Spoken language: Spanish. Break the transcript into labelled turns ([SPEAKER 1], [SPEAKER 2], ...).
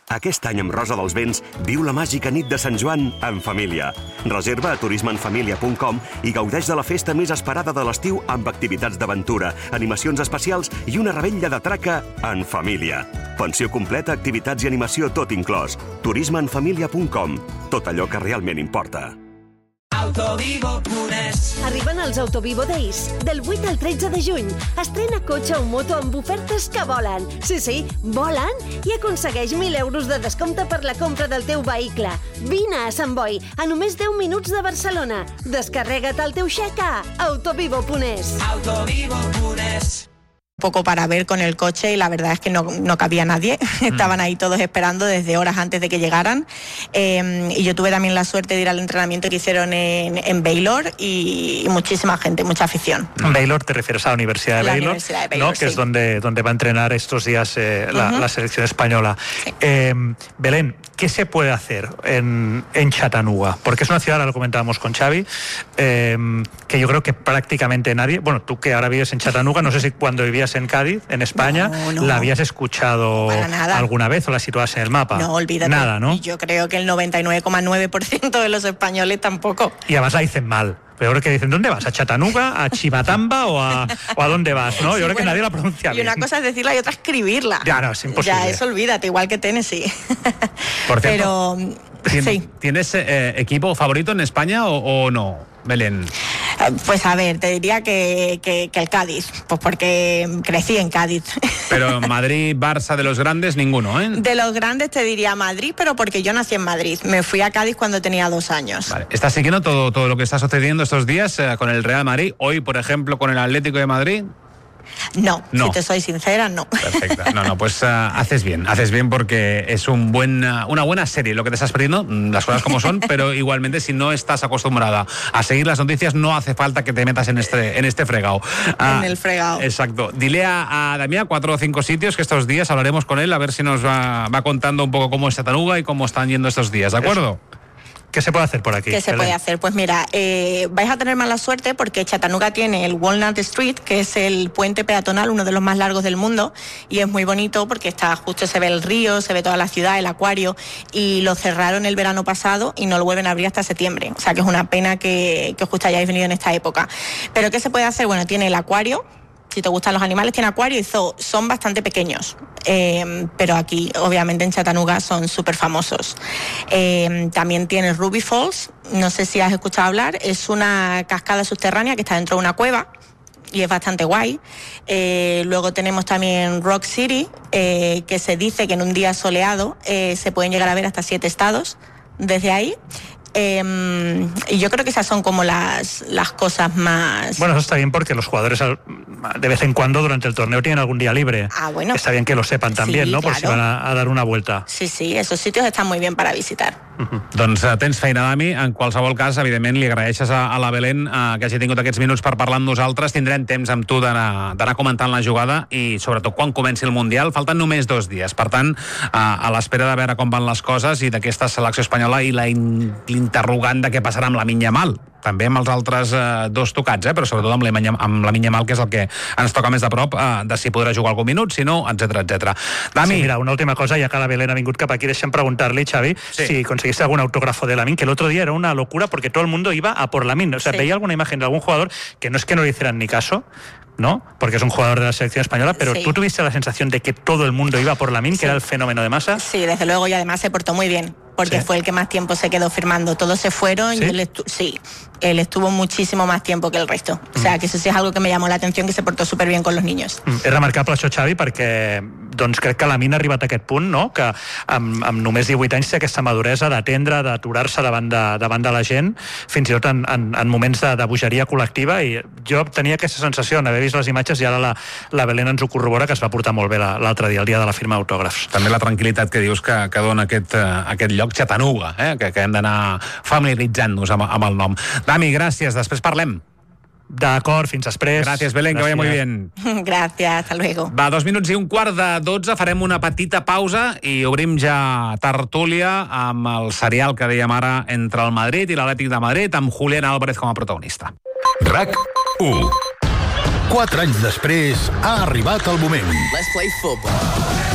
[SPEAKER 1] Aquest any amb Rosa dels Vents viu la màgica nit de Sant Joan en família. Reserva a turismeenfamilia.com i gaudeix de la festa més esperada de l'estiu amb activitats d'aventura, animacions especials i una revetlla de traca en família. Pensió completa, activitats i animació tot inclòs. turismeenfamilia.com. Tot allò que realment importa.
[SPEAKER 2] Autovivo.es.
[SPEAKER 3] Arriben els Autovivo Days, del 8 al 13 de juny. Estrena cotxe o moto amb ofertes que volen. Sí, volen, i aconsegueix 1.000 euros de descompte per la compra del teu vehicle. Vine a Sant Boi, a només 10 minuts de Barcelona. Descarrega't el teu xec a Autovivo.es.
[SPEAKER 2] Autovivo.es.
[SPEAKER 4] Poco para ver con el coche y la verdad es que no cabía nadie. Estaban ahí todos esperando desde horas antes de que llegaran. Y yo tuve también la suerte de ir al entrenamiento que hicieron en Baylor y muchísima gente, mucha afición.
[SPEAKER 5] Baylor, te refieres a la Universidad de Baylor,
[SPEAKER 4] Universidad de Baylor,
[SPEAKER 5] ¿no?
[SPEAKER 4] sí.
[SPEAKER 5] Que es donde va a entrenar estos días la selección española.
[SPEAKER 4] Sí.
[SPEAKER 5] Belén, ¿qué se puede hacer en Chattanooga? Porque es una ciudad, ahora lo comentábamos con Xavi, que yo creo que prácticamente nadie, bueno, tú que ahora vives en Chattanooga, no sé si cuando vivías en Cádiz, en España,
[SPEAKER 4] no.
[SPEAKER 5] ¿la habías escuchado alguna vez o la situabas en el mapa?
[SPEAKER 4] No, olvídate.
[SPEAKER 5] Nada, ¿no?
[SPEAKER 4] Y yo creo que el 99,9% de los españoles tampoco.
[SPEAKER 5] Y además la dicen mal. Peor que dicen, ¿dónde vas? ¿A Chattanooga? ¿A Chimatamba? ¿O a dónde vas? ¿No? Yo creo que nadie la pronuncia bien.
[SPEAKER 4] Y una cosa es decirla y otra escribirla.
[SPEAKER 5] Ya, no, es imposible.
[SPEAKER 4] Ya, eso olvídate, igual que Tennessee.
[SPEAKER 6] Por cierto,
[SPEAKER 4] pero sí.
[SPEAKER 6] ¿Tienes equipo favorito en España o no, Belén?
[SPEAKER 4] Pues a ver, te diría que el Cádiz, pues porque crecí en Cádiz.
[SPEAKER 6] Pero Madrid, Barça, de los grandes, ninguno, ¿eh?
[SPEAKER 4] De los grandes te diría Madrid, pero porque yo nací en Madrid. Me fui a Cádiz cuando tenía 2 años.
[SPEAKER 6] Vale. ¿Estás siguiendo todo lo que está sucediendo estos días con el Real Madrid? Hoy, por ejemplo, con el Atlético de Madrid.
[SPEAKER 4] No, si te soy sincera, no.
[SPEAKER 6] Perfecto. No, pues haces bien porque es una buena serie lo que te estás perdiendo, las cosas como son, pero igualmente si no estás acostumbrada a seguir las noticias no hace falta que te metas en este fregado.
[SPEAKER 4] En el fregado.
[SPEAKER 6] Exacto. Dile a Damián 4 o 5 sitios que estos días hablaremos con él a ver si nos va contando un poco cómo es Chattanooga y cómo están yendo estos días, ¿de acuerdo?
[SPEAKER 5] ¿Qué se puede hacer por aquí?
[SPEAKER 4] ¿Qué se puede hacer? Pues mira, vais a tener mala suerte porque Chattanooga tiene el Walnut Street, que es el puente peatonal, uno de los más largos del mundo, y es muy bonito porque justo se ve el río, se ve toda la ciudad, el acuario, y lo cerraron el verano pasado y no lo vuelven a abrir hasta septiembre. O sea que es una pena que justo hayáis venido en esta época. ¿Pero qué se puede hacer? Bueno, tiene el acuario. Si te gustan los animales, tiene acuario y zoo. Son bastante pequeños, pero aquí, obviamente, en Chattanooga son súper famosos. También tiene Ruby Falls, no sé si has escuchado hablar, es una cascada subterránea que está dentro de una cueva y es bastante guay. Luego tenemos también Rock City, que se dice que en un día soleado se pueden llegar a ver hasta 7 estados desde ahí. Y yo creo que esas son como las cosas más...
[SPEAKER 5] Bueno, eso está bien porque los jugadores de vez en cuando durante el torneo tienen algún día libre.
[SPEAKER 4] Ah, bueno.
[SPEAKER 5] Está bien que lo sepan también,
[SPEAKER 4] sí,
[SPEAKER 5] ¿no?
[SPEAKER 4] claro.
[SPEAKER 5] Por si van a dar una vuelta.
[SPEAKER 4] Sí, esos sitios están muy bien para visitar.
[SPEAKER 6] Doncs tens feina, Dami. En qualsevol cas, evidentment, li agraeixes a la Belén que hagi tingut aquests minuts per parlar amb nosaltres. Tindrem temps amb tu d'anar comentant la jugada i, sobretot, quan comenci el Mundial. Falten només 2 dies. Per tant, a l'espera de veure com van les coses i d'aquesta selecció espanyola i l'interrogant de què passarà amb Lamine Yamal. També amb els altres 2 tocats, però sobretot amb Lamine Yamal, que és el que ens toca més de prop, de si podrà jugar algun minut, si no, etc. Dami.
[SPEAKER 5] Sí, mira, una última cosa, ya que la Belén ha vingut cap aquí, deixa'm preguntarle, Xavi, si conseguiste algún autógrafo de Lamine, que el otro día era una locura porque todo el mundo iba a por Lamine. O sea, veía alguna imagen de algún jugador que no es que no le hicieran ni caso, ¿no? Porque es un jugador de la selección española, pero tú tuviste la sensación de que todo el mundo iba por Lamine, que era el fenómeno de masa.
[SPEAKER 4] Sí, desde luego, y además se portó muy bien, porque fue el que más tiempo se quedó firmando. Todos se fueron y él estuvo muchísimo más tiempo que el resto. O sea, que eso sí es algo que me llamó la atención, que se portó súper bien con los niños.
[SPEAKER 5] És remarcable això, Xavi, perquè doncs crec que Lamine ha arribat a aquest punt, no? Que amb només 18 anys té aquesta maduresa d'atendre, d'aturar-se davant de la gent, fins i tot en moments de bogeria col·lectiva, i jo tenia aquesta sensació en haver vist les imatges, i ara la Belén ens ho corrobora, que es va portar molt bé l'altre dia, el dia de la firma d'autògrafs.
[SPEAKER 6] També la tranquil·litat que dius que dona aquest lloc, Chattanooga, que hem d'anar familiaritzant-nos amb el nom. Dami, gràcies, després parlem.
[SPEAKER 5] D'acord, fins després.
[SPEAKER 6] Gràcies, Belén, que vaya muy bien.
[SPEAKER 4] Gracias, hasta luego.
[SPEAKER 6] Va, 2 minuts i 11:45, farem una petita pausa i obrim ja tertúlia amb el serial que dèiem ara entre el Madrid i l'Atlètic de Madrid, amb Julián Álvarez com a protagonista.
[SPEAKER 7] RAC1. 4 anys després ha arribat el moment.
[SPEAKER 2] Let's play football.